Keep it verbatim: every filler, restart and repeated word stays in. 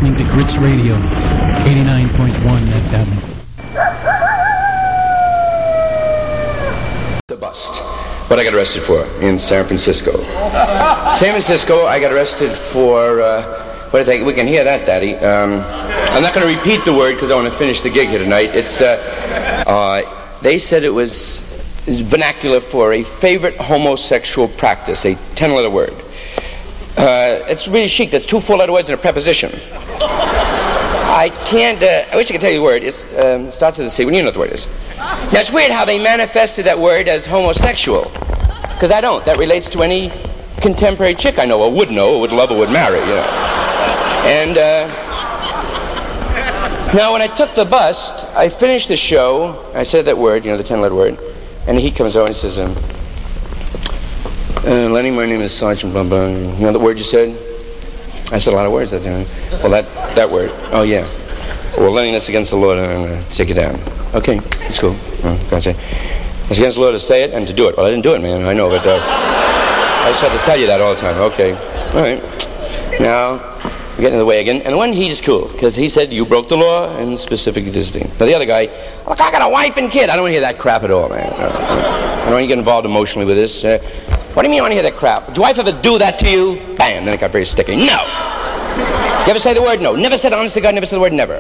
listening to Grits Radio, eighty-nine point one F M. The bust. What I got arrested for in San Francisco. San Francisco, I got arrested for, uh, what do you think? We can hear that, Daddy. Um, I'm not going to repeat the word because I want to finish the gig here tonight. It's, uh, uh, they said it was is vernacular for a favorite homosexual practice, a ten-letter word. Uh, it's really chic. That's two four-letter words and a preposition. I can't, uh, I wish I could tell you the word. It um, starts with a C. Well, you know what the word is. Now, it's weird how they manifested that word as homosexual, because I don't. That relates to any contemporary chick I know, or would know, or would love, or would marry, you know. And, uh, now, when I took the bust, I finished the show, I said that word, you know, the ten-letter word, and he comes over and says, um, uh, Lenny, my name is Sergeant blah, blah. You know the word you said? I said a lot of words that time. Well, that, that word. Oh, yeah. Well, Lenny, that's against the law. I'm going to take it down. Okay, that's cool. Oh, gotcha. It's against the law to say it and to do it. Well, I didn't do it, man. I know, but uh, I just had to tell you that all the time. Okay. All right. Now, we're getting in the way again. And the one, he is cool, because he said you broke the law and specifically this thing. Now, the other guy, look, I got a wife and kid. I don't want to hear that crap at all, man. I don't want to get involved emotionally with this. Uh, what do you mean you want to hear that crap? Did your wife ever do that to you? Bam, then it got very sticky. No. You ever say the word no? Never said honest to God, never said the word never.